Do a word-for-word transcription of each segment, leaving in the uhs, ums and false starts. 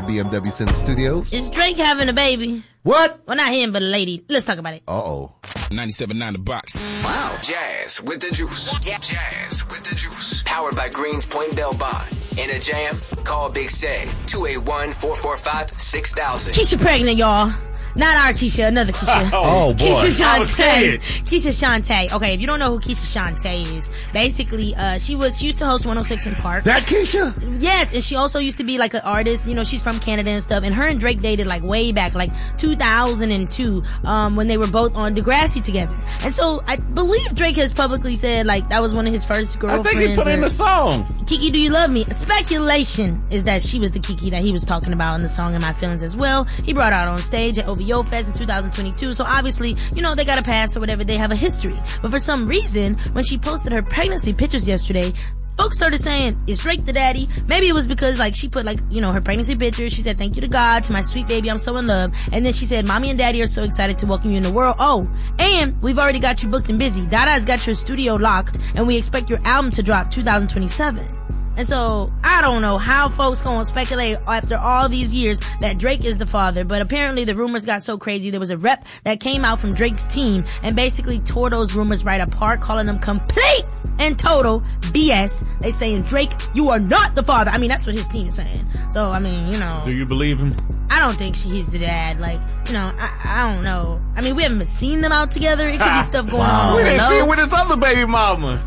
B M W Center Studios. Is Drake having a baby? What? Well, not him, but a lady. Let's talk about it. Uh-oh. ninety-seven point nine The Box. Wow. Jazz with the juice. Jazz with the juice. Powered by Greens Point Bell Bond. In a jam? Call Big Say. two eight one, four four five, six thousand. Keisha pregnant, y'all. Not our Keisha, another Keisha. Oh, boy. Keisha I was Shantae. scared. Keisha Shantae. Okay, if you don't know who Keisha Shantae is, basically, uh, she was, she used to host one oh six in Park. That Keisha? Yes, and she also used to be like an artist. You know, she's from Canada and stuff. And her and Drake dated like way back, like two thousand two, um, when they were both on Degrassi together. And so I believe Drake has publicly said like that was one of his first I girlfriends. think he put in or- the song. Kiki, do you love me? Speculation is that she was the Kiki that he was talking about in the song In My Feelings as well. He brought her out on stage at O V O Fest in two thousand twenty-two. So obviously, you know, they got a pass or whatever. They have a history. But for some reason, when she posted her pregnancy pictures yesterday, folks started saying, is Drake the daddy? Maybe it was because, like, she put, like, you know, her pregnancy picture. She said, thank you to God, to my sweet baby, I'm so in love. And then she said, mommy and daddy are so excited to welcome you in the world. Oh, and we've already got you booked and busy. Dada's got your studio locked, and we expect your album to drop two thousand twenty-seven. And so, I don't know how folks gonna speculate after all these years that Drake is the father, but apparently the rumors got so crazy. There was a rep that came out from Drake's team and basically tore those rumors right apart, calling them complete and total B S. They saying, Drake, you are not the father. I mean, that's what his team is saying. So, I mean, you know. Do you believe him? I don't think she, he's the dad. Like, you know, I, I don't know. I mean, we haven't seen them out together. It could be stuff going on. We didn't below. see him with his other baby mama.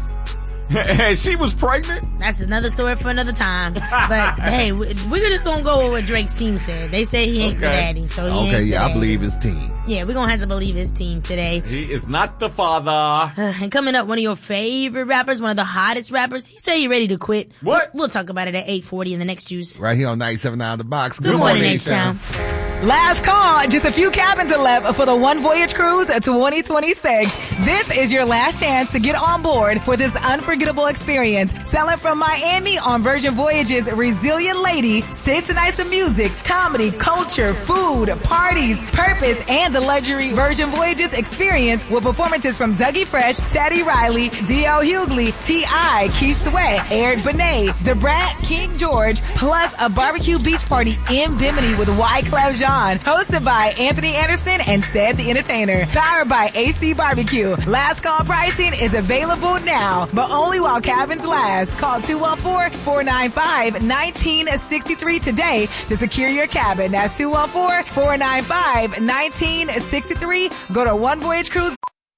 And she was pregnant. That's another story for another time. But hey, we, we're just gonna go with what Drake's team said. They say he ain't the Okay. daddy, so he Okay, ain't yeah, the I daddy. believe his team. Yeah, we're gonna have to believe his team today. He is not the father. Uh, and coming up, one of your favorite rappers, one of the hottest rappers. He said he ready to quit. What? We'll, we'll talk about it at eight forty in the next juice. Right here on ninety-seven point nine The Box. Good, morning, H-Town. Last call. Just a few cabins are left for the One Voyage Cruise twenty twenty-six. This is your last chance to get on board for this unforgettable experience. Sailing from Miami on Virgin Voyages Resilient Lady, six nights of music, comedy, culture, food, parties, purpose, and the luxury Virgin Voyages experience with performances from Dougie Fresh, Teddy Riley, D L Hughley, T I, Keith Sweat, Eric Benet, DeBrat, King George, plus a barbecue beach party in Bimini with Wyclef Jean. Hosted by Anthony Anderson and Ced the Entertainer. Powered by A C Barbecue. Last call pricing is available now, but only while cabins last. Call two one four, four nine five, one nine six three today to secure your cabin. That's two one four, four nine five, one nine six three. Go to One Voyage Cruise.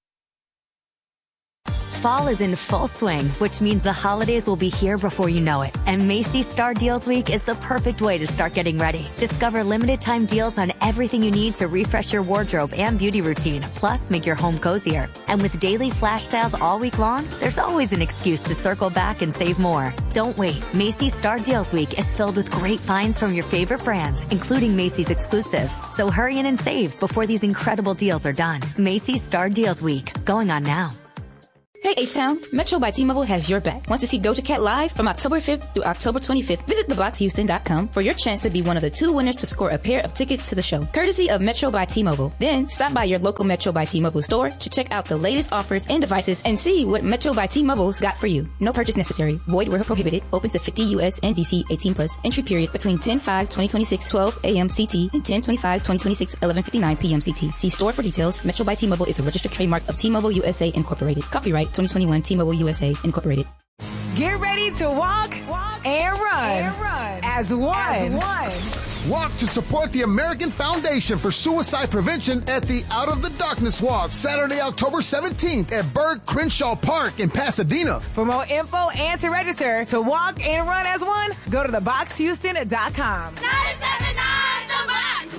Fall is in full swing, which means the holidays will be here before you know it. And Macy's Star Deals Week is the perfect way to start getting ready. Discover limited time deals on everything you need to refresh your wardrobe and beauty routine, plus make your home cozier. And with daily flash sales all week long, there's always an excuse to circle back and save more. Don't wait. Macy's Star Deals Week is filled with great finds from your favorite brands, including Macy's exclusives. So hurry in and save before these incredible deals are done. Macy's Star Deals Week, going on now. Hey H-Town, Metro by T-Mobile has your back. Want to see Doja Cat live from October fifth through October twenty-fifth? Visit the box houston dot com for your chance to be one of the two winners to score a pair of tickets to the show, courtesy of Metro by T-Mobile. Then stop by your local Metro by T-Mobile store to check out the latest offers and devices and see what Metro by T-Mobile's got for you. No purchase necessary. Void where prohibited. Open to fifty U S and D C eighteen plus. Entry period between ten five twenty twenty-six, twelve a.m. C T and ten twenty-five twenty twenty-six, eleven fifty-nine p.m. C T. See store for details. Metro by T-Mobile is a registered trademark of T-Mobile U S A Incorporated. Copyright twenty twenty-one T-Mobile U S A Incorporated. Get ready to walk, walk and, run and run as one. As one. Walk to support the American Foundation for Suicide Prevention at the Out of the Darkness Walk, Saturday, October seventeenth at Burke Crenshaw Park in Pasadena. For more info and to register to walk and run as one, go to the box houston dot com. ninety-seven point nine The Box.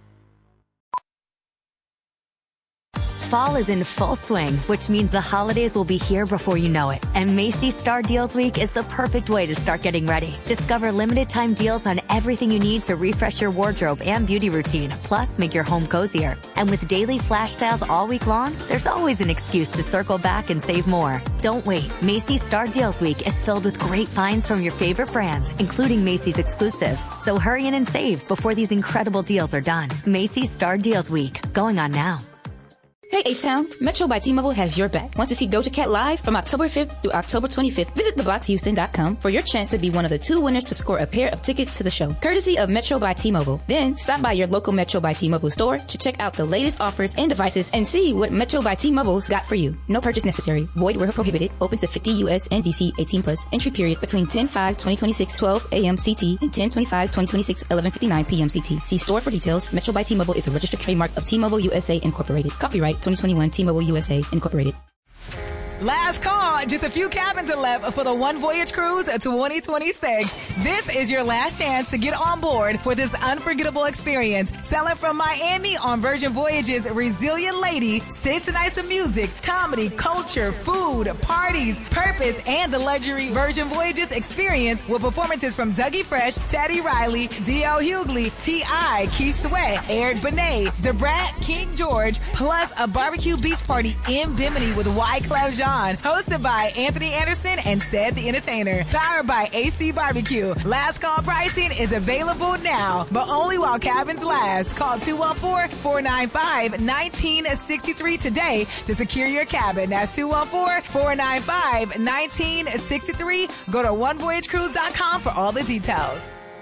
Fall is in full swing, which means the holidays will be here before you know it. And Macy's Star Deals Week is the perfect way to start getting ready. Discover limited time deals on everything you need to refresh your wardrobe and beauty routine, plus make your home cozier. And with daily flash sales all week long, there's always an excuse to circle back and save more. Don't wait. Macy's Star Deals Week is filled with great finds from your favorite brands, including Macy's exclusives. So hurry in and save before these incredible deals are done. Macy's Star Deals Week, going on now. Hey H-Town, Metro by T-Mobile has your back. Want to see Doja Cat live from October fifth through October twenty-fifth? Visit the box houston dot com for your chance to be one of the two winners to score a pair of tickets to the show, courtesy of Metro by T-Mobile. Then stop by your local Metro by T-Mobile store to check out the latest offers and devices and see what Metro by T-Mobile's got for you. No purchase necessary. Void where prohibited. Open to fifty U S and D C eighteen plus. Entry period between ten five twenty twenty-six twelve a.m. C T and ten twenty-five twenty twenty-six eleven fifty-nine p.m. C T. See store for details. Metro by T-Mobile is a registered trademark of T-Mobile U S A Incorporated. Copyright twenty twenty-one T-Mobile U S A Incorporated. Last call. Just a few cabins are left for the One Voyage Cruise twenty twenty-six. This is your last chance to get on board for this unforgettable experience. Sailing from Miami on Virgin Voyages Resilient Lady, six nights of music, comedy, culture, food, parties, purpose, and the luxury Virgin Voyages experience with performances from Dougie Fresh, Teddy Riley, D L Hughley, T I, Keith Sweat, Eric Benet, Debrat, King George, plus a barbecue beach party in Bimini with Wyclef Jean. Hosted by Anthony Anderson and Ced the Entertainer. Powered by A C Barbecue. Last call pricing is available now, but only while cabins last. Call two one four, four nine five, one nine six three today to secure your cabin. That's two one four, four nine five, one nine six three. Go to one voyage cruise dot com for all the details.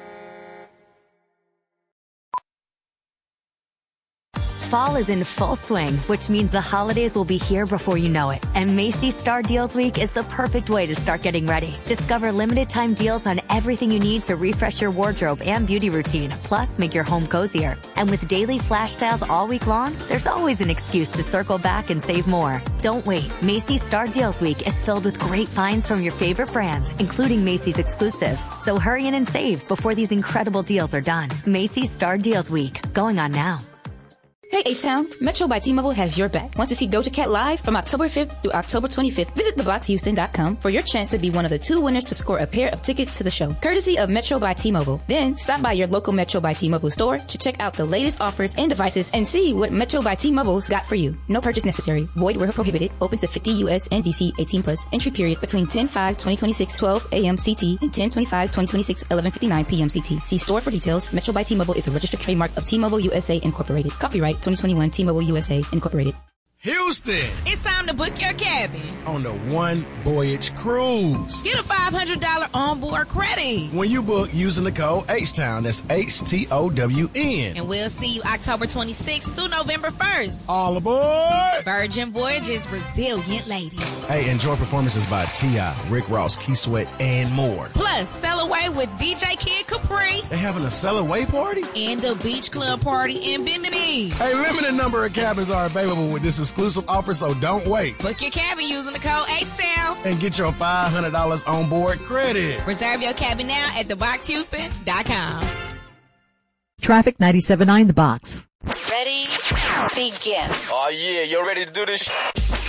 Fall is in full swing, which means the holidays will be here before you know it. And Macy's Star Deals Week is the perfect way to start getting ready. Discover limited time deals on everything you need to refresh your wardrobe and beauty routine, plus make your home cozier. And with daily flash sales all week long, there's always an excuse to circle back and save more. Don't wait. Macy's Star Deals Week is filled with great finds from your favorite brands, including Macy's exclusives. So hurry in and save before these incredible deals are done. Macy's Star Deals Week, going on now. Hey H-Town, Metro by T-Mobile has your back. Want to see Doja Cat live from October fifth through October twenty-fifth? Visit the box houston dot com for your chance to be one of the two winners to score a pair of tickets to the show, courtesy of Metro by T-Mobile. Then stop by your local Metro by T-Mobile store to check out the latest offers and devices and see what Metro by T-Mobile's got for you. No purchase necessary. Void where prohibited. Open to fifty U S and D C eighteen plus. Entry period between ten five twenty twenty-six twelve a.m. C T and ten twenty-five twenty twenty-six eleven fifty-nine p.m. C T. See store for details. Metro by T-Mobile is a registered trademark of T-Mobile U S A Incorporated. Copyright twenty twenty-one T-Mobile U S A Incorporated. Houston, it's time to book your cabin on the One Voyage Cruise. Get a five hundred dollars onboard credit when you book using the code H-Town. That's H T O W N. And we'll see you October twenty-sixth through November first. All aboard! Virgin Voyages Resilient Lady. Hey, enjoy performances by T I, Rick Ross, Keith Sweat, and more. Plus, sail away with D J Kid Capri. They having a sail away party? And the beach club party in Bimini. Hey, limited number of cabins are available with this exclusive offer, so don't wait. Book your cabin using the code H-Town and get your five hundred dollars onboard credit. Reserve your cabin now at the box houston dot com. Traffic ninety-seven point nine The Box. Ready? Begin. Oh, yeah. You ready to do this?